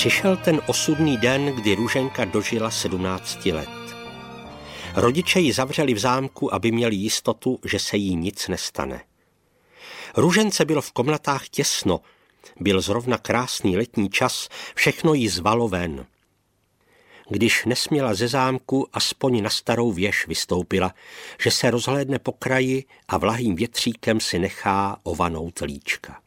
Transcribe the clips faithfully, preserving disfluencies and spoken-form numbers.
Přišel ten osudný den, kdy Růženka dožila sedmnácti let. Rodiče ji zavřeli v zámku, aby měli jistotu, že se jí nic nestane. Růžence bylo v komnatách těsno, byl zrovna krásný letní čas, všechno jí zvalo ven. Když nesměla ze zámku, aspoň na starou věž vystoupila, že se rozhlédne po kraji a vlahým větříkem si nechá ovanout líčka.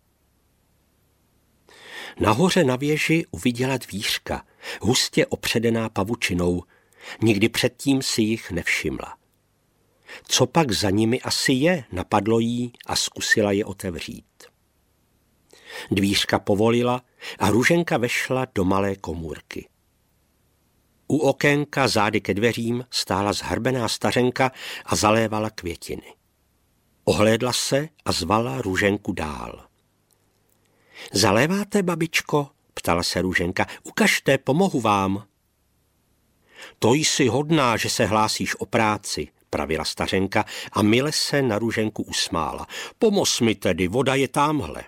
Nahoře na věži uviděla dvířka, hustě opředená pavučinou, nikdy předtím si jich nevšimla. Co pak za nimi asi je, napadlo jí a zkusila je otevřít. Dvířka povolila a Růženka vešla do malé komůrky. U okénka zády ke dveřím stála zhrbená stařenka a zalévala květiny. Ohlédla se a zvala Růženku dál. Zaléváte, babičko? Ptala se Růženka. Ukažte, pomohu vám. To jsi hodná, že se hlásíš o práci, pravila stařenka a mile se na Růženku usmála. Pomoz mi tedy, voda je támhle.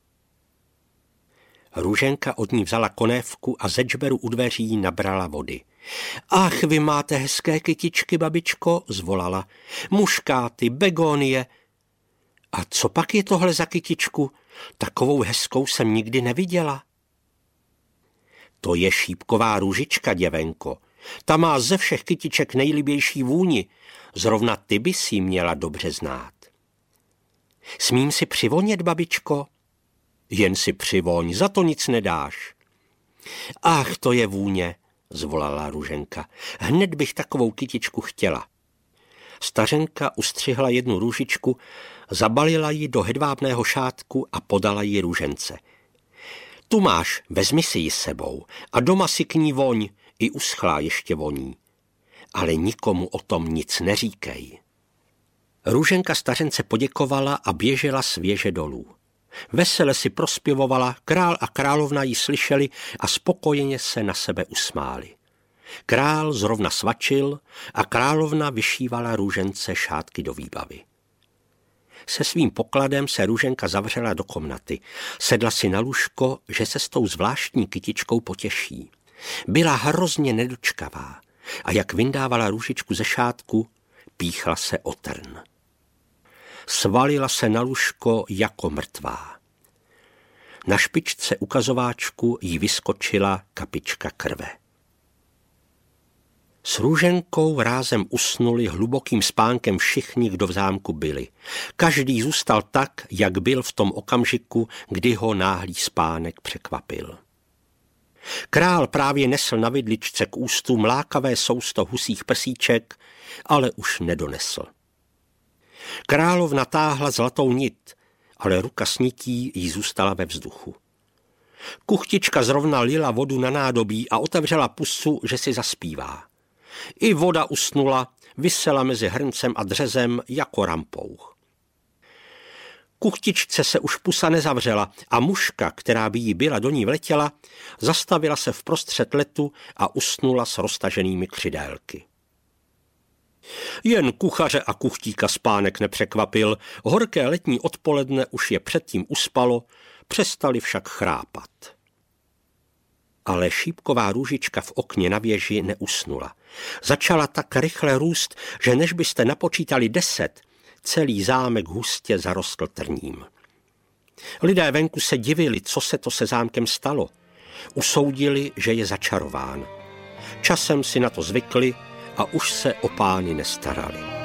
Růženka od ní vzala konévku a ze džberu u dveří nabrala vody. Ach, vy máte hezké kytičky, babičko, zvolala. Muškáty, begonie. A co pak je tohle za kytičku? Takovou hezkou jsem nikdy neviděla. To je šípková růžička, děvenko. Ta má ze všech kytiček nejlibější vůni. Zrovna ty by si měla dobře znát. Smím si přivonět, babičko? Jen si přivoň, za to nic nedáš. Ach, to je vůně, zvolala Růženka. Hned bych takovou kytičku chtěla. Stařenka ustřihla jednu růžičku, zabalila ji do hedvábného šátku a podala ji Růžence. Tu máš, vezmi si ji sebou a doma si k ní voň, i uschlá ještě voní. Ale nikomu o tom nic neříkej. Růženka stařence poděkovala a běžela z věže dolů. Vesele si prospěvovala, král a královna ji slyšeli a spokojeně se na sebe usmáli. Král zrovna svačil a královna vyšívala Růžence šátky do výbavy. Se svým pokladem se Růženka zavřela do komnaty. Sedla si na lůžko, že se s tou zvláštní kytičkou potěší. Byla hrozně nedočkavá a jak vyndávala růžičku ze šátku, píchla se o trn. Svalila se na lůžko jako mrtvá. Na špičce ukazováčku jí vyskočila kapička krve. S Růženkou rázem usnuli hlubokým spánkem všichni, kdo v zámku byli. Každý zůstal tak, jak byl v tom okamžiku, kdy ho náhlý spánek překvapil. Král právě nesl na vidličce k ústu mlákavé sousto husích prsíček, ale už nedonesl. Královna táhla zlatou nit, ale ruka s nití jí zůstala ve vzduchu. Kuchtička zrovna lila vodu na nádobí a otevřela pusu, že si zaspívá. I voda usnula, visela mezi hrncem a dřezem jako rampouch. Kuchtičce se už pusa nezavřela a muška, která by jí byla do ní vletěla, zastavila se vprostřed letu a usnula s roztaženými křidélky. Jen kuchaře a kuchtíka spánek nepřekvapil, horké letní odpoledne už je předtím uspalo, přestali však chrápat. Ale šípková růžička v okně na věži neusnula. Začala tak rychle růst, že než byste napočítali deset, celý zámek hustě zarostl trním. Lidé venku se divili, co se to se zámkem stalo. Usoudili, že je začarován. Časem si na to zvykli a už se o pány nestarali.